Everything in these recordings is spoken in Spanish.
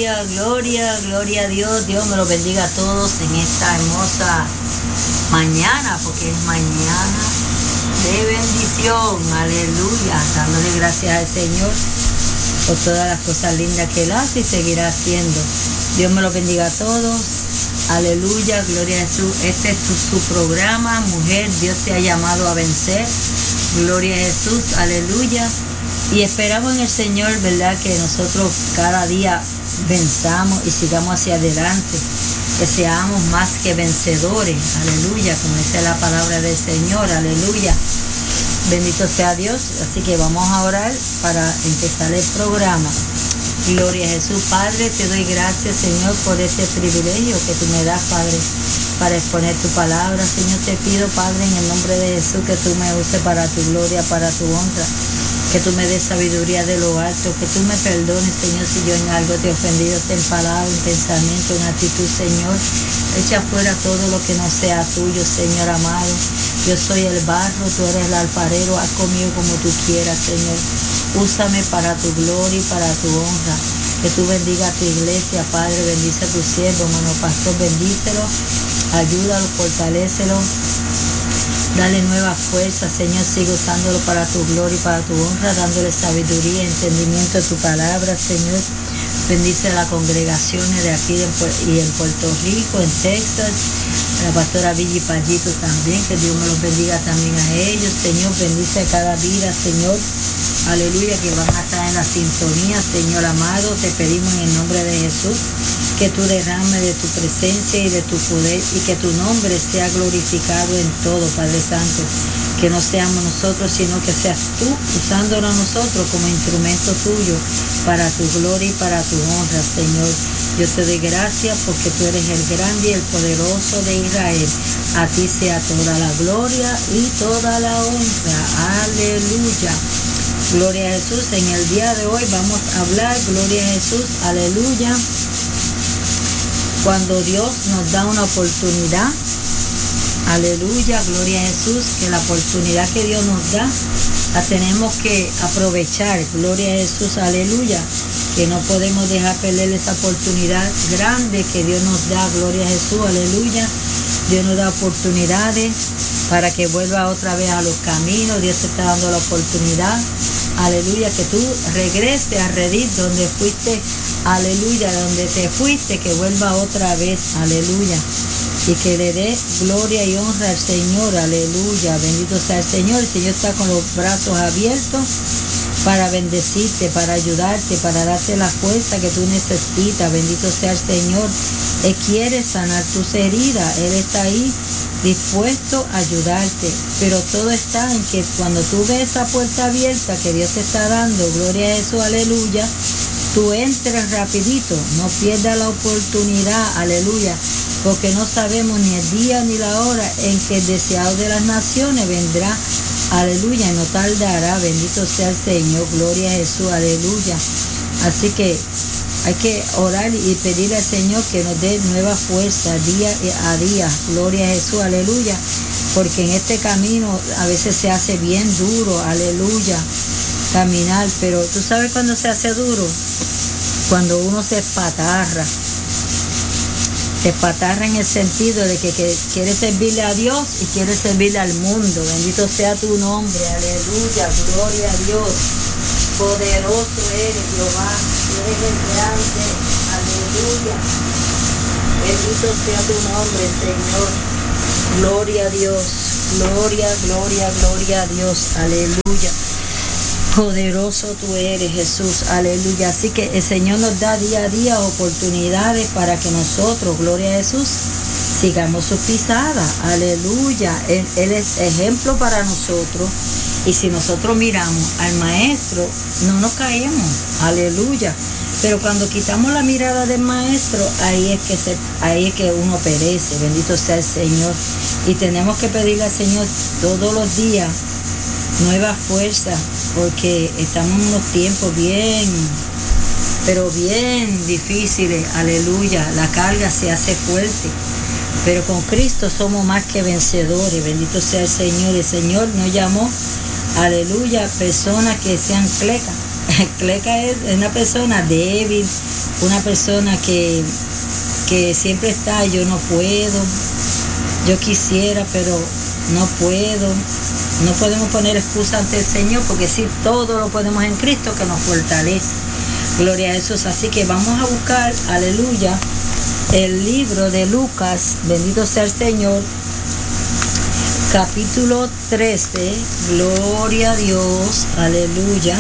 Gloria, gloria, gloria a Dios. Dios me los bendiga a todos en esta hermosa mañana, porque es mañana de bendición. Aleluya. Dándole gracias al Señor por todas las cosas lindas que Él hace y seguirá haciendo. Dios me los bendiga a todos. Aleluya, gloria a Jesús. Este es su programa, mujer. Dios te ha llamado a vencer. Gloria a Jesús, aleluya. Y esperamos en el Señor, ¿verdad? Que nosotros cada día venzamos y sigamos hacia adelante. Que seamos más que vencedores. Aleluya, como dice la palabra del Señor. Aleluya. Bendito sea Dios. Así que vamos a orar para empezar el programa. Gloria a Jesús. Padre, te doy gracias, Señor, por este privilegio que tú me das, Padre, para exponer tu palabra. Señor, te pido, Padre, en el nombre de Jesús, que tú me uses para tu gloria, para tu honra. Que tú me des sabiduría de lo alto, que tú me perdones, Señor, si yo en algo te he ofendido, en palabra, en pensamiento, en actitud, Señor. Echa fuera todo lo que no sea tuyo, Señor amado. Yo soy el barro, tú eres el alfarero, haz conmigo como tú quieras, Señor. Úsame para tu gloria y para tu honra. Que tú bendiga a tu iglesia, Padre, bendice a tu siervo, hermano pastor, bendícelo, ayúdalo, fortalécelo. Dale nueva fuerza, Señor, sigue usándolo para tu gloria y para tu honra, dándole sabiduría, entendimiento de tu palabra, Señor. Bendice a las congregaciones de aquí y en Puerto Rico, en Texas, a la pastora Villa y Pallito también, que Dios me los bendiga también a ellos, Señor. Bendice a cada vida, Señor. Aleluya, que van a estar en la sintonía, Señor amado. Te pedimos en el nombre de Jesús que tú derrames de tu presencia y de tu poder y que tu nombre sea glorificado en todo, Padre Santo. Que no seamos nosotros, sino que seas tú usándonos a nosotros como instrumento tuyo para tu gloria y para tu honra, Señor. Yo te doy gracias porque tú eres el grande y el poderoso de Israel. A ti sea toda la gloria y toda la honra. Aleluya. Gloria a Jesús. En el día de hoy vamos a hablar, gloria a Jesús, aleluya. Cuando Dios nos da una oportunidad, aleluya, gloria a Jesús, que la oportunidad que Dios nos da, la tenemos que aprovechar, gloria a Jesús, aleluya, que no podemos dejar perder esa oportunidad grande que Dios nos da, gloria a Jesús, aleluya. Dios nos da oportunidades para que vuelva otra vez a los caminos. Dios te está dando la oportunidad, aleluya, que tú regreses a Redil donde fuiste, aleluya, donde te fuiste, que vuelva otra vez, aleluya, y que le dé gloria y honra al Señor, aleluya. Bendito sea el Señor. El Señor está con los brazos abiertos para bendecirte, para ayudarte, para darte la fuerza que tú necesitas. Bendito sea el Señor. Él quiere sanar tus heridas. Él está ahí dispuesto a ayudarte. Pero todo está en que cuando tú ves esa puerta abierta que Dios te está dando, gloria a Jesús, aleluya, tú entres rapidito. No pierdas la oportunidad, aleluya, porque no sabemos ni el día ni la hora en que el deseado de las naciones vendrá, aleluya, y no tardará. Bendito sea el Señor, gloria a Jesús, aleluya. Así que hay que orar y pedirle al Señor que nos dé nueva fuerza día a día, gloria a Jesús, aleluya, porque en este camino a veces se hace bien duro, aleluya, caminar, pero tú sabes cuando se hace duro, cuando uno se espatarra en el sentido de que quiere servirle a Dios y quiere servirle al mundo. Bendito sea tu nombre, aleluya, gloria a Dios. Poderoso eres, Jehová, eres el grande, aleluya. Bendito sea tu nombre, Señor. Gloria a Dios, gloria, gloria, gloria a Dios, aleluya. Poderoso tú eres, Jesús, aleluya. Así que el Señor nos da día a día oportunidades para que nosotros, gloria a Jesús, sigamos sus pisadas, aleluya. Él es ejemplo para nosotros. Y si nosotros miramos al Maestro, no nos caemos, aleluya. Pero cuando quitamos la mirada del Maestro, ahí es que uno perece. Bendito sea el Señor. Y tenemos que pedirle al Señor todos los días nueva fuerza, porque estamos en unos tiempos pero bien difíciles, aleluya. La carga se hace fuerte, pero con Cristo somos más que vencedores. Bendito sea el Señor. El Señor nos llamó, aleluya, personas que sean clecas, Cleca es una persona débil, una persona que siempre está, yo no puedo, yo quisiera, pero no puedo. No podemos poner excusa ante el Señor, porque sí, todo lo podemos en Cristo que nos fortalece. Gloria a Jesús. Así que vamos a buscar, aleluya, el libro de Lucas, bendito sea el Señor, capítulo 13, gloria a Dios, aleluya,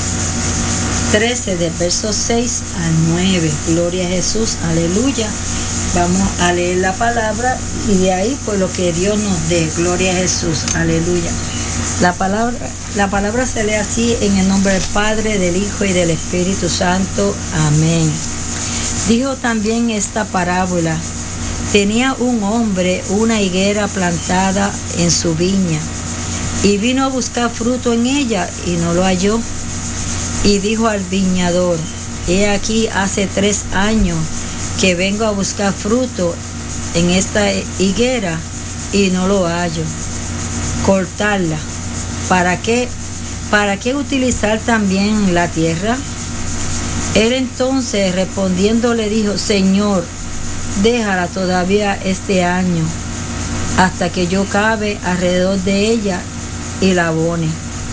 13 del verso 6 al 9, gloria a Jesús, aleluya. Vamos a leer la palabra y de ahí pues lo que Dios nos dé, gloria a Jesús, aleluya. La palabra se lee así: en el nombre del Padre, del Hijo y del Espíritu Santo, amén. Dijo también esta parábola: tenía un hombre una higuera plantada en su viña, y vino a buscar fruto en ella y no lo halló. Y dijo al viñador: he aquí, hace 3 años que vengo a buscar fruto en esta higuera y no lo hallo. Cortarla. ¿Para qué utilizar también la tierra? Él entonces respondiendo le dijo: Señor, déjala todavía este año, hasta que yo cabe alrededor de ella y la abone.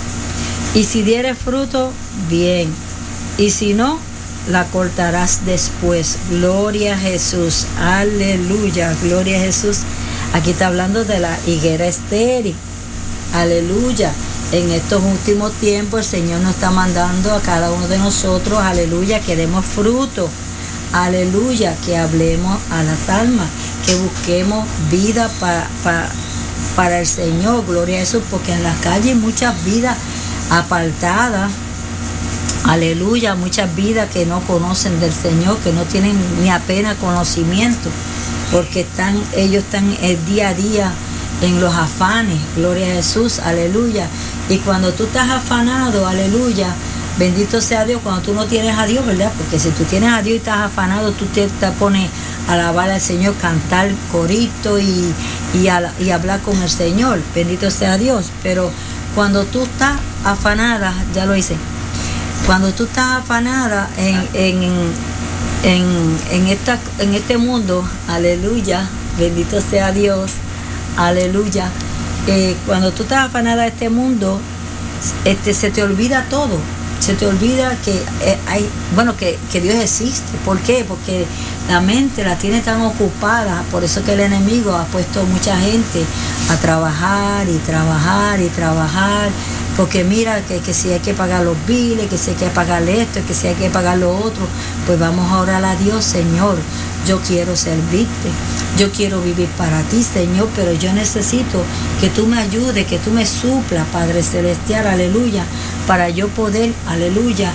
Y si diere fruto, bien, y si no, la cortarás después. Gloria a Jesús, aleluya, gloria a Jesús. Aquí está hablando de la higuera estéril, aleluya. En estos últimos tiempos el Señor nos está mandando a cada uno de nosotros, aleluya, que demos fruto, aleluya, que hablemos a las almas, que busquemos vida para el Señor, gloria a Jesús, porque en las calles hay muchas vidas apartadas, aleluya, muchas vidas que no conocen del Señor, que no tienen ni apenas conocimiento, porque ellos están el día a día en los afanes, gloria a Jesús, aleluya. Y cuando tú estás afanado, aleluya, bendito sea Dios, cuando tú no tienes a Dios, ¿verdad? Porque si tú tienes a Dios y estás afanado, tú te pones a alabar al Señor, cantar corito y hablar con el Señor, bendito sea Dios. Pero cuando tú estás afanada, ya lo hice, cuando tú estás afanada en este mundo, aleluya, bendito sea Dios, aleluya, cuando tú estás afanada de este mundo, se te olvida todo, se te olvida que Dios existe. ¿Por qué? Porque la mente la tiene tan ocupada. Por eso que el enemigo ha puesto mucha gente a trabajar y trabajar y trabajar, porque mira que si hay que pagar los biles, que si hay que pagarle esto, que si hay que pagar lo otro, pues vamos a orar a Dios. Señor, yo quiero servirte, yo quiero vivir para ti, Señor, pero yo necesito que tú me ayudes, que tú me suplas, Padre Celestial, aleluya, para yo poder, aleluya,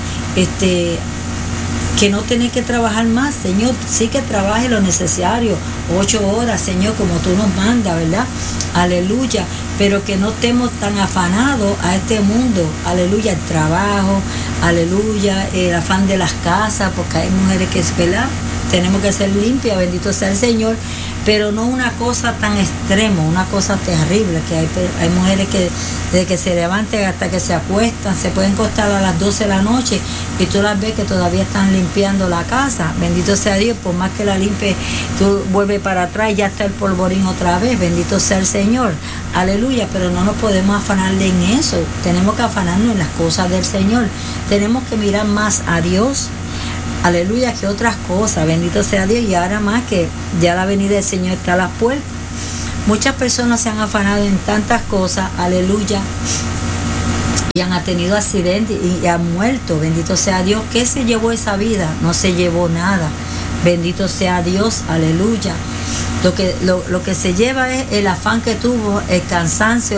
que no tener que trabajar más, Señor. Sí que trabaje lo necesario, 8 horas, Señor, como tú nos mandas, ¿verdad? Aleluya, pero que no estemos tan afanados a este mundo, aleluya, el trabajo, aleluya, el afán de las casas, porque hay mujeres que, ¿verdad?, tenemos que ser limpias, bendito sea el Señor, pero no una cosa tan extrema, una cosa terrible, que hay mujeres que desde que se levantan hasta que se acuestan, se pueden acostar a las 12 de la noche y tú las ves que todavía están limpiando la casa, bendito sea Dios. Por más que la limpie, tú vuelves para atrás y ya está el polvorín otra vez, bendito sea el Señor, aleluya. Pero no nos podemos afanar en eso, tenemos que afanarnos en las cosas del Señor, tenemos que mirar más a Dios, aleluya, que otras cosas, bendito sea Dios. Y ahora más que ya la venida del Señor está a las puertas. Muchas personas se han afanado en tantas cosas, aleluya, y han tenido accidentes y han muerto, bendito sea Dios. ¿Qué se llevó esa vida? No se llevó nada, bendito sea Dios, aleluya. Lo que se lleva es el afán que tuvo, el cansancio,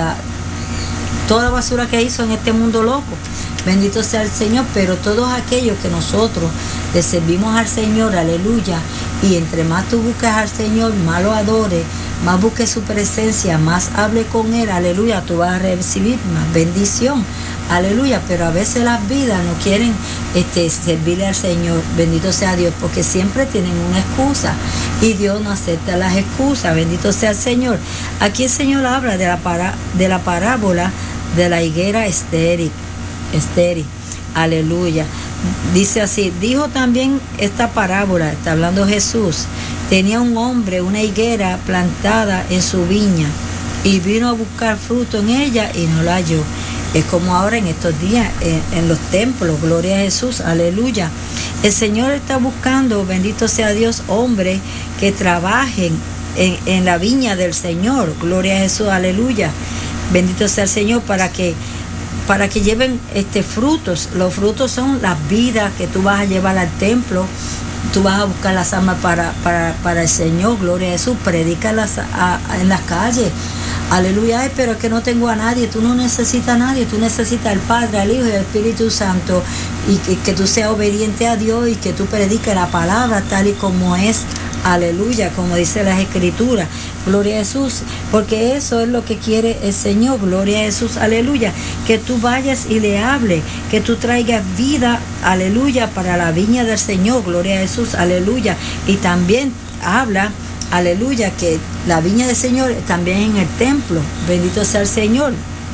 toda la basura que hizo en este mundo loco. Bendito sea el Señor. Pero todos aquellos que nosotros le servimos al Señor, aleluya, y entre más tú busques al Señor, más lo adores, más busques su presencia, más hable con Él, aleluya, tú vas a recibir más bendición, aleluya. Pero a veces las vidas no quieren servirle al Señor, bendito sea Dios, porque siempre tienen una excusa y Dios no acepta las excusas, bendito sea el Señor. Aquí el Señor habla de la parábola de la higuera estéril. aleluya. Dice así, dijo también esta parábola, está hablando Jesús, tenía un hombre una higuera plantada en su viña y vino a buscar fruto en ella y no la halló. Es como ahora en estos días en los templos, gloria a Jesús, aleluya. El Señor está buscando, bendito sea Dios, hombres que trabajen en la viña del Señor, gloria a Jesús, aleluya. Bendito sea el Señor para que lleven frutos. Los frutos son las vidas que tú vas a llevar al templo. Tú vas a buscar las almas para el Señor, gloria a Jesús. Predícalas en las calles. Aleluya. Ay, pero es que no tengo a nadie. Tú no necesitas a nadie. Tú necesitas al Padre, al Hijo y al Espíritu Santo. Y que tú seas obediente a Dios y que tú prediques la palabra tal y como es. Aleluya, como dice las Escrituras. Gloria a Jesús, porque eso es lo que quiere el Señor. Gloria a Jesús, aleluya. Que tú vayas y le hables, que tú traigas vida, aleluya, para la viña del Señor. Gloria a Jesús, aleluya. Y también habla, aleluya, que la viña del Señor también en el templo. Bendito sea el Señor.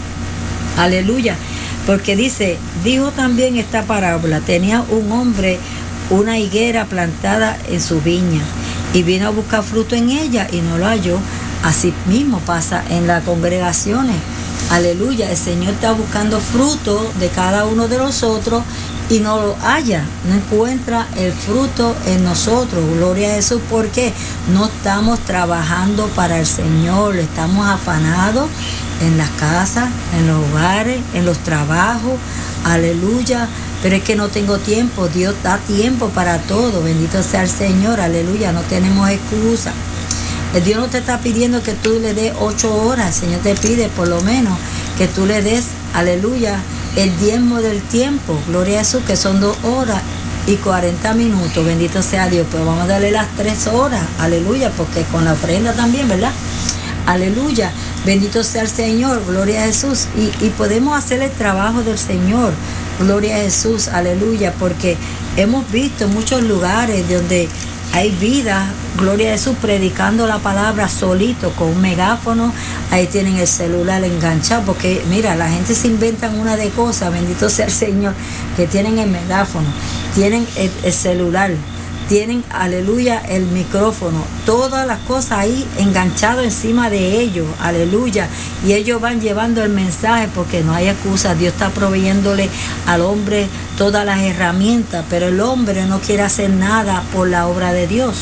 Aleluya. Porque dijo también esta parábola, tenía un hombre una higuera plantada en su viña y vino a buscar fruto en ella y no lo halló. Así mismo pasa en las congregaciones. Aleluya, el Señor está buscando fruto de cada uno de nosotros y no lo halla, no encuentra el fruto en nosotros. Gloria a Jesús, porque no estamos trabajando para el Señor, estamos afanados en las casas, en los hogares, en los trabajos. Aleluya. Pero es que no tengo tiempo. Dios da tiempo para todo. Bendito sea el Señor. Aleluya. No tenemos excusa. El Dios no te está pidiendo que tú le des 8 horas. El Señor te pide por lo menos que tú le des, aleluya, el diezmo del tiempo. Gloria a Jesús, que son 2 horas y 40 minutos. Bendito sea Dios. Pues vamos a darle las 3 horas. Aleluya. Porque con la ofrenda también, ¿verdad? Aleluya. Bendito sea el Señor. Gloria a Jesús. Y podemos hacer el trabajo del Señor. Gloria a Jesús, aleluya, porque hemos visto muchos lugares donde hay vida, gloria a Jesús, predicando la palabra solito con un megáfono. Ahí tienen el celular enganchado, porque mira, la gente se inventan una de cosas, bendito sea el Señor, que tienen el megáfono, tienen el celular, tienen, aleluya, el micrófono, todas las cosas ahí enganchado encima de ellos, aleluya, y ellos van llevando el mensaje porque no hay excusa. Dios está proveyéndole al hombre todas las herramientas, pero el hombre no quiere hacer nada por la obra de Dios.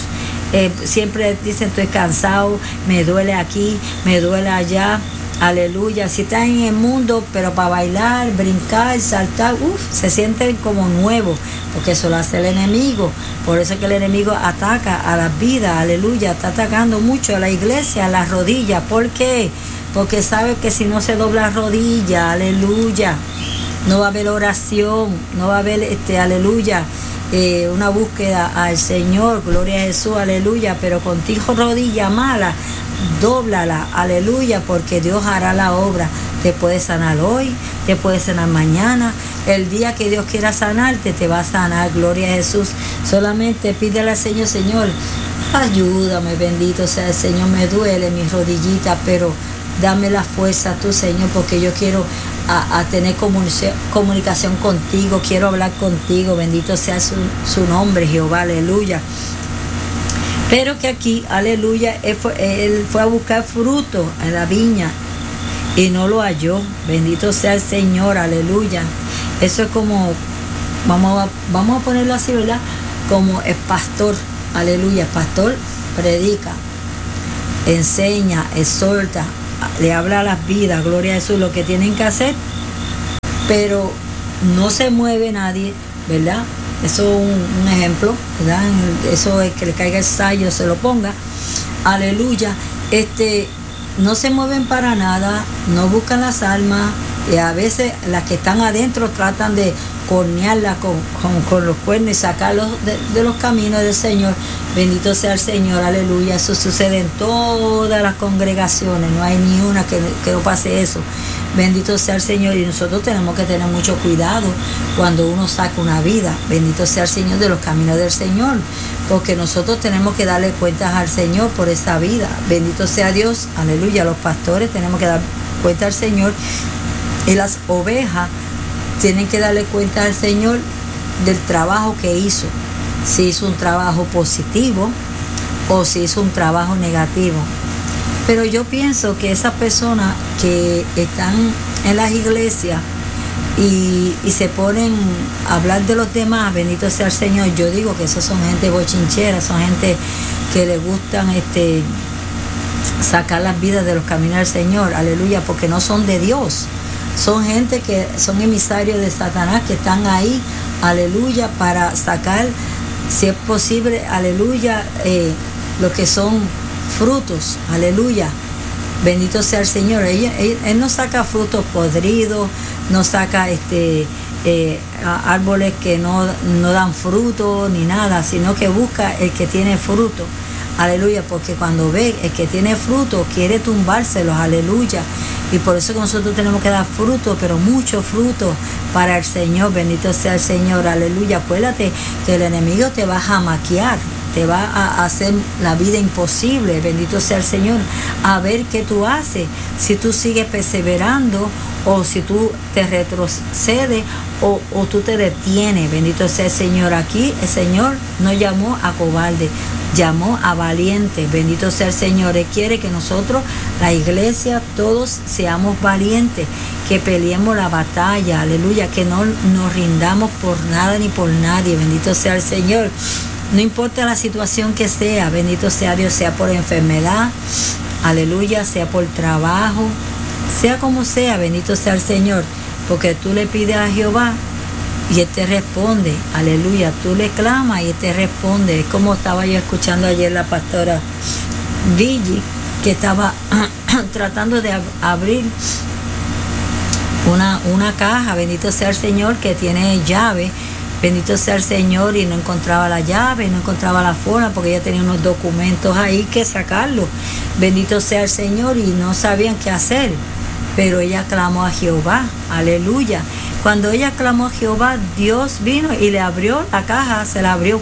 Siempre dicen, estoy cansado, me duele aquí, me duele allá. Aleluya, si están en el mundo, pero para bailar, brincar, saltar, se sienten como nuevos, porque eso lo hace el enemigo. Por eso es que el enemigo ataca a las vidas, aleluya, está atacando mucho a la iglesia, a las rodillas. ¿Por qué? Porque sabe que si no se dobla rodilla, aleluya, no va a haber oración, no va a haber, aleluya, una búsqueda al Señor, gloria a Jesús, aleluya, pero contigo rodilla mala, dóblala, aleluya, porque Dios hará la obra. Te puede sanar hoy, te puede sanar mañana. El día que Dios quiera sanarte, te va a sanar, gloria a Jesús. Solamente pídele al Señor, Señor, ayúdame, bendito sea el Señor, me duele mi rodillita, pero dame la fuerza tú, Señor, porque yo quiero a tener comunicación contigo, quiero hablar contigo, bendito sea su nombre, Jehová, aleluya. Pero que aquí, aleluya, él fue a buscar fruto en la viña y no lo halló. Bendito sea el Señor, aleluya. Eso es como, vamos a ponerlo así, ¿verdad? Como el pastor, aleluya. El pastor predica, enseña, exhorta, le habla a las vidas, gloria a Jesús, lo que tienen que hacer, pero no se mueve nadie, ¿verdad? Eso es un ejemplo, ¿verdad? Eso es que le caiga el sayo, se lo ponga. Aleluya. No se mueven para nada, no buscan las almas. Y a veces las que están adentro tratan de cornearlas con los cuernos y sacarlos de los caminos del Señor. Bendito sea el Señor, aleluya. Eso sucede en todas las congregaciones, no hay ni una que no pase eso. Bendito sea el Señor, y nosotros tenemos que tener mucho cuidado cuando uno saca una vida. Bendito sea el Señor, de los caminos del Señor, porque nosotros tenemos que darle cuentas al Señor por esa vida. Bendito sea Dios, aleluya. Los pastores tenemos que dar cuenta al Señor, y las ovejas tienen que darle cuenta al Señor del trabajo que hizo. Si hizo un trabajo positivo o si hizo un trabajo negativo. Pero yo pienso que esas personas que están en las iglesias y se ponen a hablar de los demás, bendito sea el Señor, yo digo que esos son gente bochinchera, son gente que le gustan sacar las vidas de los caminos del Señor, aleluya, porque no son de Dios. Son gente que son emisarios de Satanás, que están ahí, aleluya, para sacar, si es posible, aleluya, lo que son frutos, aleluya. Bendito sea el Señor. Él no saca frutos podridos, no saca árboles que no dan fruto ni nada, sino que busca el que tiene fruto. Aleluya, porque cuando ve el que tiene fruto, quiere tumbárselos, aleluya. Y por eso que nosotros tenemos que dar fruto, pero mucho fruto para el Señor. Bendito sea el Señor, aleluya. Acuérdate que el enemigo te va a jamaquear, te va a hacer la vida imposible, bendito sea el Señor, a ver qué tú haces, si tú sigues perseverando o si tú te retrocedes o tú te detienes, bendito sea el Señor. Aquí el Señor no llamó a cobarde, llamó a valiente, bendito sea el Señor. Él quiere que nosotros, la iglesia, todos seamos valientes, que peleemos la batalla, aleluya, que no nos rindamos por nada ni por nadie, bendito sea el Señor. No importa la situación que sea, bendito sea Dios, sea por enfermedad, aleluya, sea por trabajo, sea como sea, bendito sea el Señor, porque tú le pides a Jehová y Él te responde, aleluya, tú le clamas y Él te responde. Es como estaba yo escuchando ayer la pastora Vigi, que estaba tratando de abrir una caja, bendito sea el Señor, que tiene llave. Bendito sea el Señor, y no encontraba la llave, no encontraba la forma, porque ella tenía unos documentos ahí que sacarlos. Bendito sea el Señor, y no sabían qué hacer. Pero ella clamó a Jehová, aleluya. Cuando ella clamó a Jehová, Dios vino y le abrió la caja, se la abrió,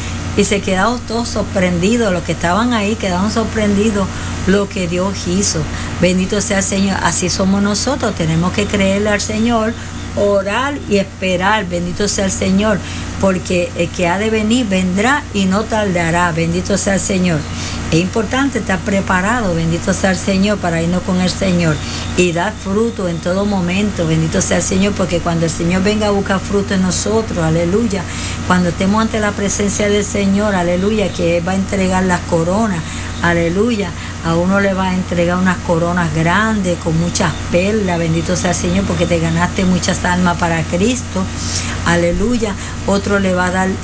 y se quedaron todos sorprendidos, los que estaban ahí quedaron sorprendidos lo que Dios hizo. Bendito sea el Señor, así somos nosotros, tenemos que creerle al Señor, orar y esperar, bendito sea el Señor, porque el que ha de venir vendrá y no tardará, bendito sea el Señor. Es importante estar preparado, bendito sea el Señor, para irnos con el Señor y dar fruto en todo momento, bendito sea el Señor, porque cuando el Señor venga a buscar fruto en nosotros, aleluya, cuando estemos ante la presencia del Señor, aleluya, que Él va a entregar las coronas, aleluya, a uno le va a entregar unas coronas grandes con muchas perlas, bendito sea el Señor, porque te ganaste muchas almas para Cristo, aleluya. Otro le va a dar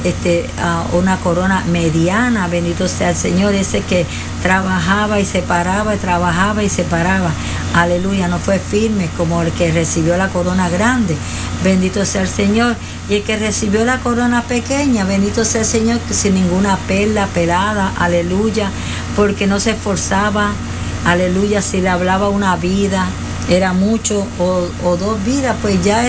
una corona mediana, bendito sea el Señor, ese que trabajaba y se paraba, trabajaba y se paraba, aleluya, no fue firme como el que recibió la corona grande, bendito sea el Señor. Y el que recibió la corona pequeña, bendito sea el Señor, que sin ninguna perla pelada, aleluya, porque no se esforzaba, aleluya. Si le hablaba una vida, era mucho, o dos vidas, pues ya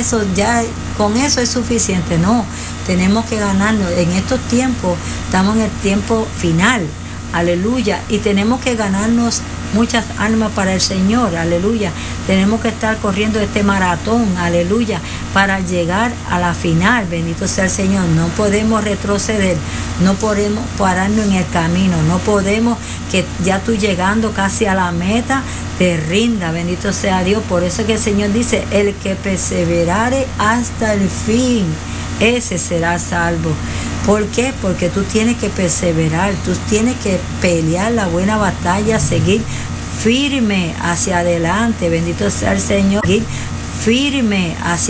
con eso es suficiente. No, tenemos que ganarnos. En estos tiempos, estamos en el tiempo final, aleluya, y tenemos que ganarnos muchas almas para el Señor, aleluya. Tenemos que estar corriendo este maratón, aleluya, para llegar a la final, bendito sea el Señor. No podemos retroceder, no podemos pararnos en el camino, no podemos que ya tú llegando casi a la meta te rinda, bendito sea Dios. Por eso que el Señor dice, el que perseverare hasta el fin, ese será salvo. ¿Por qué? Porque tú tienes que perseverar, tú tienes que pelear la buena batalla, seguir firme hacia adelante, bendito sea el Señor, seguir firme hacia